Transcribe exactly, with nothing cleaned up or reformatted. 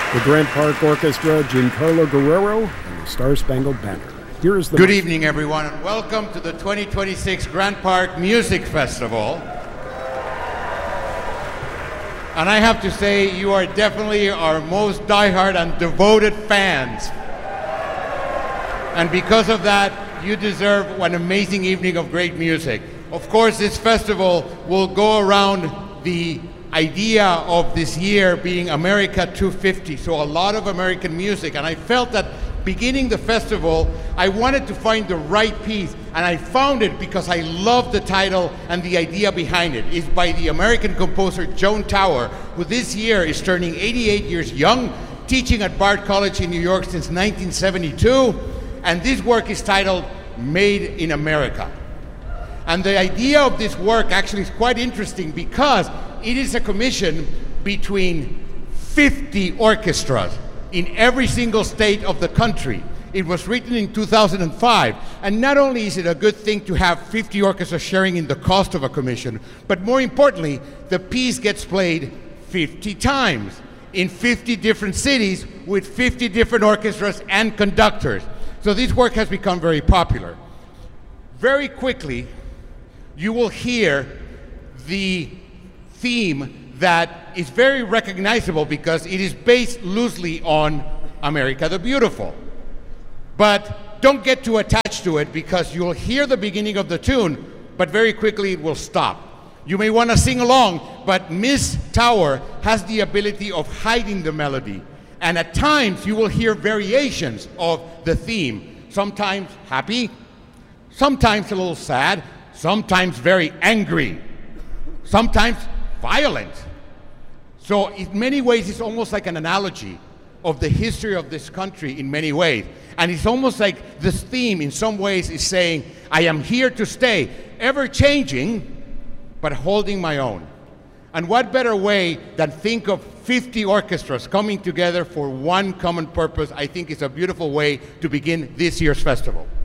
The Grant Park Orchestra, Giancarlo Guerrero, and the Star-Spangled Banner. Here is the... Good evening, everyone, and welcome to the twenty twenty-six Grant Park Music Festival. And I have to say, you are definitely our most diehard and devoted fans. And because of that, you deserve an amazing evening of great music. Of course, this festival will go around the idea of this year being America two fifty, so a lot of American music. And I felt that beginning the festival, I wanted to find the right piece, and I found it because I love the title and the idea behind it. It's by the American composer Joan Tower, who this year is turning eighty-eight years young, teaching at Bard College in New York since nineteen seventy-two, and this work is titled Made in America. And the idea of this work actually is quite interesting because it is a commission between fifty orchestras in every single state of the country. It was written in two thousand five, and not only is it a good thing to have fifty orchestras sharing in the cost of a commission, but more importantly, the piece gets played fifty times in fifty different cities with fifty different orchestras and conductors. So this work has become very popular. Very quickly, you will hear the theme that is very recognizable because it is based loosely on America the Beautiful. But don't get too attached to it because you'll hear the beginning of the tune, but very quickly it will stop. You may want to sing along, but Miss Tower has the ability of hiding the melody. And at times you will hear variations of the theme. Sometimes happy, sometimes a little sad, sometimes very angry, sometimes violent. So in many ways, it's almost like an analogy of the history of this country in many ways. And it's almost like this theme in some ways is saying, I am here to stay, ever changing, but holding my own. And what better way than think of fifty orchestras coming together for one common purpose? I think it's a beautiful way to begin this year's festival.